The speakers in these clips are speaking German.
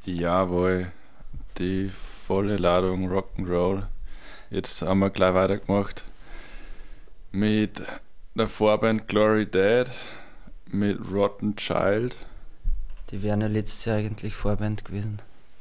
Jawohl, die volle Ladung Rock'n'Roll. Jetzt haben wir gleich weitergemacht mit der Vorband Glory Dead, mit Rotten Child. Die wären ja letztes Jahr eigentlich Vorband gewesen.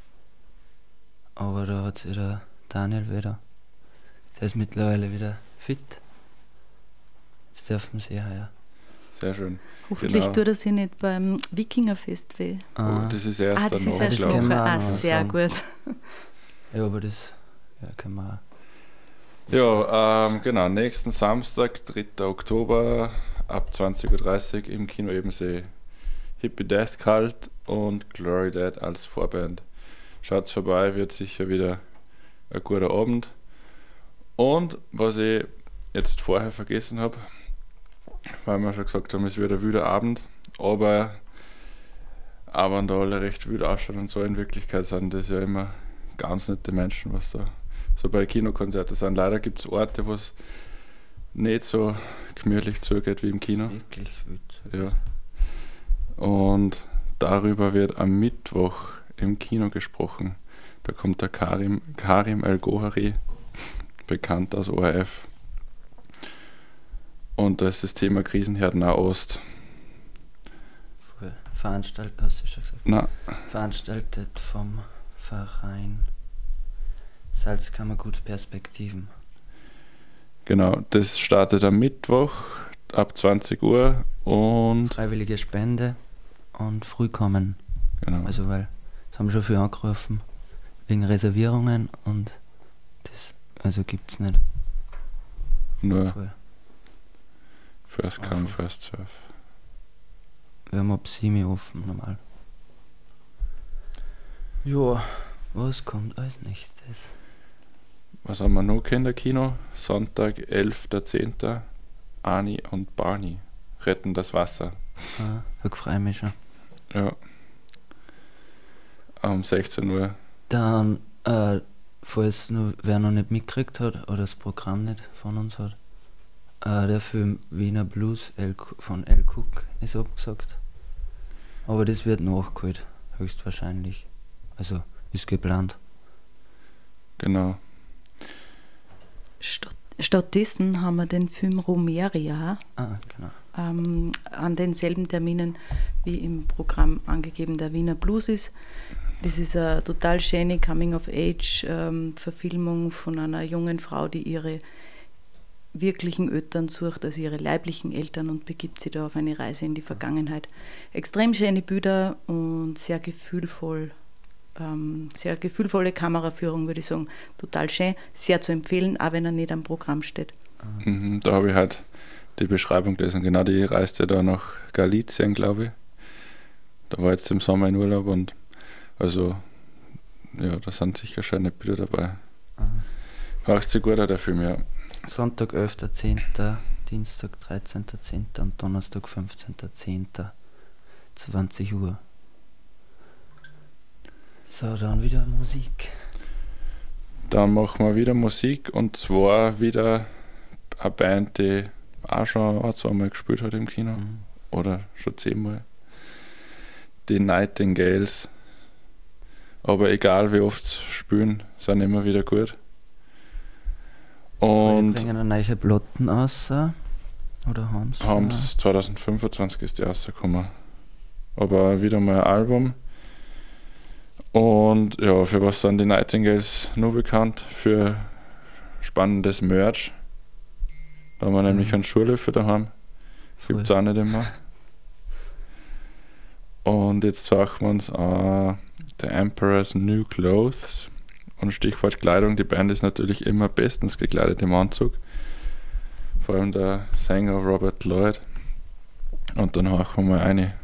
Aber da hat sich der Daniel wieder. Der ist mittlerweile wieder fit. Jetzt dürfen sie heuer. Sehr schön. Hoffentlich Genau. tut er sich nicht beim Wikingerfest weh. Oh, das ist erst das ist danach, erst glaub ich. nachher. noch Sehr sagen. gut. Ja, aber das können wir auch. Ja, genau, nächsten Samstag, 3. Oktober, ab 20.30 Uhr im Kino Ebensee. Hippie Death Cult und Glory Dead als Vorband. Schaut's vorbei, wird sicher wieder ein guter Abend. Und was ich jetzt vorher vergessen habe, weil wir schon gesagt haben, es wird ein wilder Abend, aber auch wenn da alle recht wild ausschauen und so, in Wirklichkeit sind das ja immer ganz nette Menschen, was da so bei Kinokonzerten sind. Leider gibt es Orte, wo es nicht so gemütlich zugeht wie im Kino. Wirklich wild. Ja. Und darüber wird am Mittwoch im Kino gesprochen. Da kommt der Karim El-Gohari, bekannt aus ORF. Und da ist das Thema Krisenherd Nahost. Veranstaltet, hast du schon gesagt? Na, Veranstaltet vom Verein Salzkammergut Perspektiven. genau, das startet am Mittwoch ab 20 Uhr und Freiwillige Spende und früh kommen. genau. Also weil es haben schon viele angerufen wegen Reservierungen und das also gibt's nicht. Nur Voll. First come, first serve. Wir haben ab 7 Uhr offen normal. Ja, was kommt als nächstes? Was haben wir noch in der Kino? Sonntag, 11.10. Ani und Barney retten das Wasser. Da freue ich mich schon. Ja. Um 16 Uhr. Dann, falls wer noch nicht mitgekriegt hat oder das Programm nicht von uns hat, der Film Wiener Blues von L. Cook ist abgesagt. Aber das wird nachgeholt, höchstwahrscheinlich. Also ist geplant. Genau. Stattdessen haben wir den Film Romeria Genau. an denselben Terminen wie im Programm angegeben, der Wiener Blues ist. Das ist eine total schöne Coming-of-Age-Verfilmung von einer jungen Frau, die ihre wirklichen Eltern sucht, also ihre leiblichen Eltern, und begibt sie da auf eine Reise in die Vergangenheit. Extrem schöne Bilder und sehr gefühlvolle Kameraführung, würde ich sagen. Total schön, sehr zu empfehlen, auch wenn er nicht am Programm steht. Da habe ich halt die Beschreibung gelesen. Genau, die reist ja da nach Galizien, glaube ich. Da war jetzt im Sommer in Urlaub und also, ja, da sind sicher schöne Bilder dabei. Braucht sich gut, der Film, ja. Sonntag 11.10., Dienstag 13.10. und Donnerstag 15.10. 20 Uhr. So, dann wieder Musik. Dann machen wir wieder Musik und zwar wieder eine Band, die auch schon ein, zweimal gespielt hat im Kino. Oder schon 10-mal. Die Nightingales. Aber egal wie oft sie spielen, sind immer wieder gut. Wir Und bringen eine neue Platten raus. Oder haben sie? 2025 ist die rausgekommen. Aber wieder mal ein Album. Und ja, für was sind die Nightingales nur bekannt? Für spannendes Merch. Da haben wir nämlich einen Schurlöffel daheim. Gibt es auch nicht immer. Und jetzt suchen wir uns The Emperor's New Clothes. Und Stichwort Kleidung, die Band ist natürlich immer bestens gekleidet im Anzug. Vor allem der Sänger Robert Lloyd. Und dann hören wir mal eine.